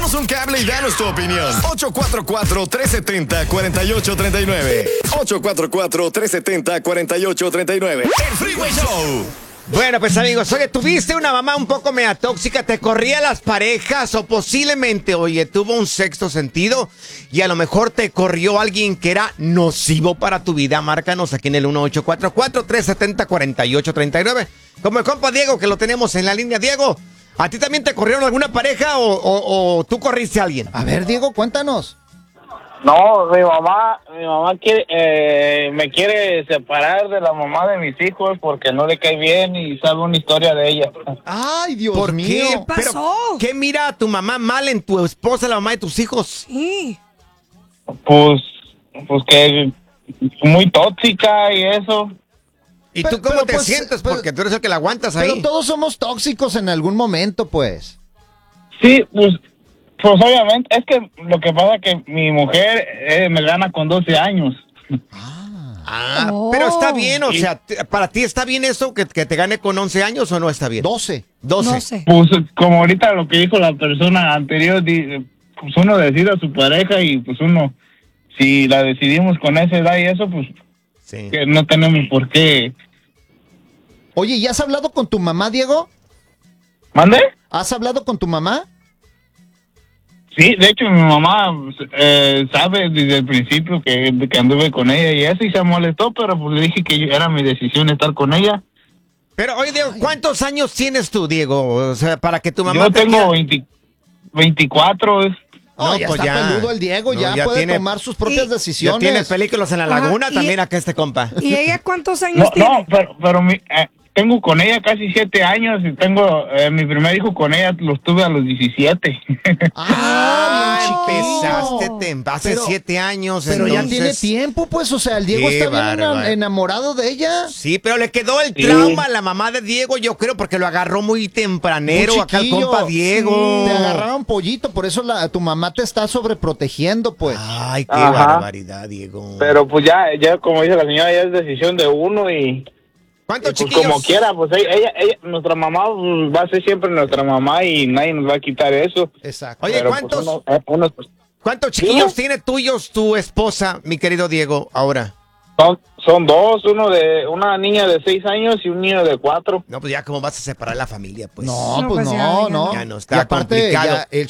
Échanos un cable y danos tu opinión. 844-370-4839. 844-370-4839. El Freeway Show. Bueno, pues amigos, oye, ¿tuviste una mamá un poco media tóxica? ¿Te corría las parejas? O posiblemente, oye, tuvo un sexto sentido y a lo mejor te corrió alguien que era nocivo para tu vida. Márcanos aquí en el 1844-370-4839. Como el compa Diego, que lo tenemos en la línea. Diego, ¿a ti también te corrieron alguna pareja o tú corriste a alguien? A ver, Diego, cuéntanos. No, mi mamá me quiere separar de la mamá de mis hijos porque no le cae bien y sabe una historia de ella. Ay, Dios ¿Por mío. qué? ¿Qué pasó? Pero, ¿qué mira a tu mamá mal en tu esposa, la mamá de tus hijos? Sí. Pues que muy tóxica y eso. ¿Y Pero- tú cómo pero, te pues, sientes? pues, Porque tú eres el que la aguantas ahí. Pero todos somos tóxicos en algún momento, pues. Sí, pues obviamente, es que lo que pasa es que mi mujer me gana con 12 años. Ah, Oh. pero está bien, o sea, ¿para ti está bien eso que te gane con 11 años o no está bien? 12. 12. No sé. Pues como ahorita lo que dijo la persona anterior, pues uno decide a su pareja y pues uno, si la decidimos con esa edad y eso, pues Sí. que no tenemos por qué. Oye, ¿y has hablado con tu mamá, Diego? ¿Mande? ¿Has hablado con tu mamá? Sí, de hecho mi mamá sabe desde el principio que anduve con ella y eso y se molestó, pero pues le dije que era mi decisión estar con ella. Pero, oye, Diego, ¿cuántos años tienes tú, Diego? O sea, para que tu mamá Yo te tengo quiera- 24. No, ya pues está peludo el Diego, No, ya puede tiene- tomar sus propias Y- Ya decisiones. tienes películas en la laguna, Ajá, también acá este compa. ¿Y ella cuántos No, años tiene? pero tengo con ella casi 7 años y tengo mi primer hijo con ella, los tuve a los 17. Ah, bien chiquito. empezaste hace Pero- 7 años. Pero ya tiene entonces- tiempo, pues, o sea, el Diego Qué está bien bárbaro. enamorado de ella. Sí, pero le quedó el Sí. trauma a la mamá de Diego, yo creo, porque lo agarró muy tempranero Muy acá el chiquillo. compa Diego. Te agarraron pollito, por eso tu mamá te está sobreprotegiendo, pues. Ay, qué Ajá. barbaridad, Diego. Pero pues ya como dice la señora, ya es decisión de uno y ¿Cuántos pues chiquillos? como quiera, pues ella, nuestra mamá pues, va a ser siempre nuestra mamá y nadie nos va a quitar eso. Exacto. Oye, Pero, ¿cuántos, pues, uno, pues, ¿cuántos chiquillos tiene tuyos tu esposa, mi querido Diego, ahora? son dos, una niña de 6 años y un niño de 4. No, pues ya cómo vas a separar la familia, pues. No, No, pues pues ya, no, ya no. no. Ya no, está y aparte, complicado. ya, él